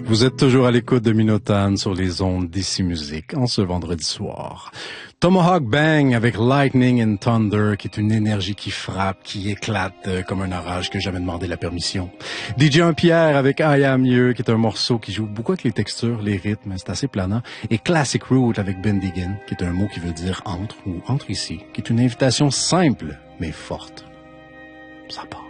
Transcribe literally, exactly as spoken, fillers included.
Vous êtes toujours à l'écoute de Minotagne sur les ondes d'Ici Musique en ce vendredi soir. Tomahawk Bang avec Lightning and Thunder, qui est une énergie qui frappe, qui éclate euh, comme un orage que j'ai jamais demandé la permission. D J Pierre avec I Am You, qui est un morceau qui joue beaucoup avec les textures, les rythmes, c'est assez planant. Et Classic Root avec Bendigan, qui est un mot qui veut dire entre ou entre ici, qui est une invitation simple mais forte. Ça part.